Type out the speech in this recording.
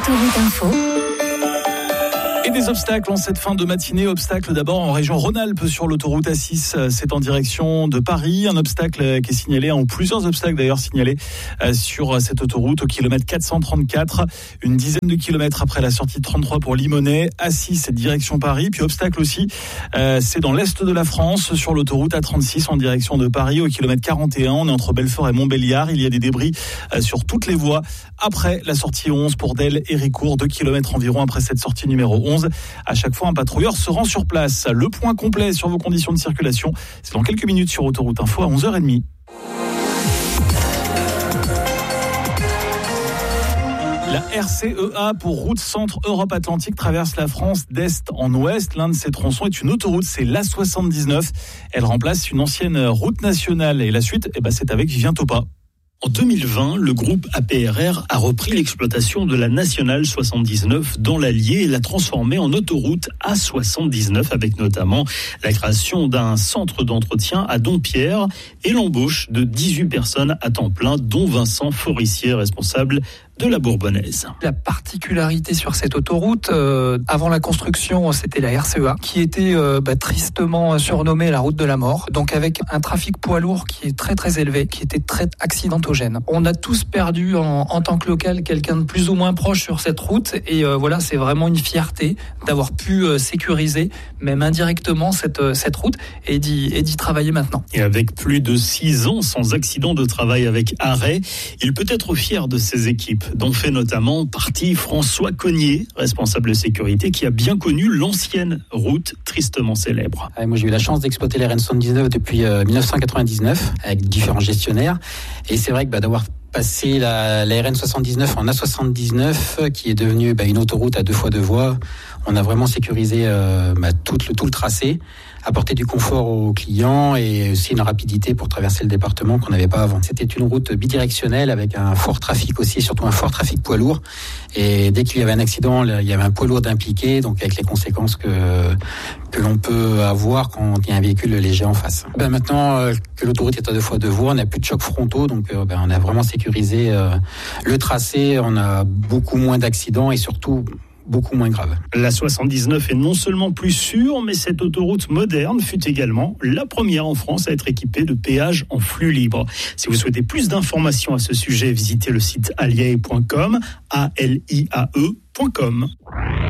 Autoroute Info. Et des obstacles en cette fin de matinée. Obstacles d'abord en région Rhône-Alpes sur l'autoroute A6. C'est en direction de Paris. Un obstacle qui est signalé, ou plusieurs obstacles d'ailleurs signalés sur cette autoroute au kilomètre 434. Une dizaine de kilomètres après la sortie de 33 pour Limonest. A6 direction Paris. Puis obstacle aussi, c'est dans l'est de la France sur l'autoroute A36 en direction de Paris au kilomètre 41. On est entre Belfort et Montbéliard. Il y a des débris sur toutes les voies. Après la sortie 11 pour Delle et Ricourt, 2 kilomètres environ après cette sortie numéro 11. À chaque fois, un patrouilleur se rend sur place. Le point complet sur vos conditions de circulation, c'est dans quelques minutes sur Autoroute Info à 11h30. La RCEA pour Route Centre Europe Atlantique traverse la France d'est en ouest. L'un de ses tronçons est une autoroute, c'est l'A79. Elle remplace une ancienne route nationale. Et la suite, c'est avec Vivien Topa. En 2020, le groupe APRR a repris l'exploitation de la Nationale 79 dans l'Allier et l'a transformée en autoroute A79 avec notamment la création d'un centre d'entretien à Dompierre et l'embauche de 18 personnes à temps plein, dont Vincent Forissier, responsable de la Bourbonnaise. La particularité sur cette autoroute, avant la construction, c'était la RCEA qui était tristement surnommée la route de la mort. Donc avec un trafic poids lourd qui est très très élevé, qui était très accidentogène. On a tous perdu en tant que local quelqu'un de plus ou moins proche sur cette route et c'est vraiment une fierté d'avoir pu sécuriser, même indirectement, cette route et d'y travailler maintenant. Et avec plus de 6 ans sans accident de travail avec arrêt, il peut être fier de ses équipes, dont fait notamment partie François Cognier, responsable de sécurité, qui a bien connu l'ancienne route tristement célèbre. Moi, j'ai eu la chance d'exploiter la RN79 depuis 1999 avec différents gestionnaires. Et c'est vrai que d'avoir passé la RN79 en A79, qui est devenue une autoroute à 2 fois 2 voies, on a vraiment sécurisé tout le tracé, apporté du confort aux clients et aussi une rapidité pour traverser le département qu'on n'avait pas avant. C'était une route bidirectionnelle avec un fort trafic aussi, surtout un fort trafic poids lourd. Et dès qu'il y avait un accident, il y avait un poids lourd d'impliqué, donc avec les conséquences que l'on peut avoir quand il y a un véhicule léger en face. Maintenant que l'autoroute est à 2 fois 2 voies, on n'a plus de chocs frontaux, donc on a vraiment sécurisé le tracé, on a beaucoup moins d'accidents et surtout beaucoup moins grave. La 79 est non seulement plus sûre, mais cette autoroute moderne fut également la première en France à être équipée de péages en flux libre. Si vous souhaitez plus d'informations à ce sujet, visitez le site aliae.com, aliae.com.